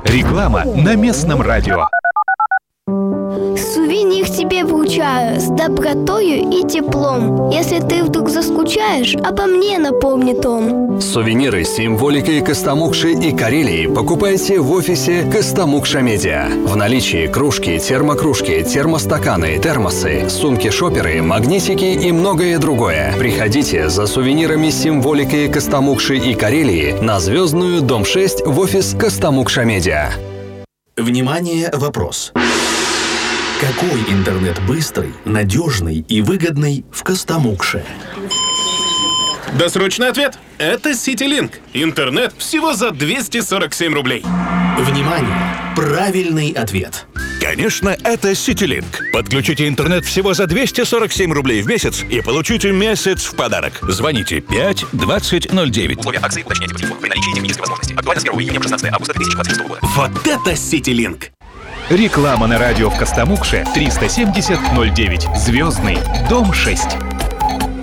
Реклама на местном радио. Сувенир тебе вручаю с добротою и теплом. Если ты вдруг заскучаешь, обо мне напомнит он. Сувениры с символикой Костомукши и Карелии покупайте в офисе Костомукша Медиа. В наличии кружки, термокружки, термостаканы, термосы, сумки-шоперы, магнитики и многое другое. Приходите за сувенирами с символикой Костомукши и Карелии на Звездную, дом 6 в офис Костомукша Медиа. Внимание, вопрос. Какой интернет быстрый, надежный и выгодный в Костомукше? Досрочный ответ – это CityLink. Интернет всего за 247 рублей. Внимание! Правильный ответ. Конечно, это CityLink. Подключите интернет всего за 247 рублей в месяц и получите месяц в подарок. Звоните 5 20 09. Условия акции уточняйте по телефону при наличии технической возможности. Актуально с 1 июня по 16 августа 2026 года. Вот это CityLink! Реклама на радио в Костомукше 370 09. Звездный, дом 6.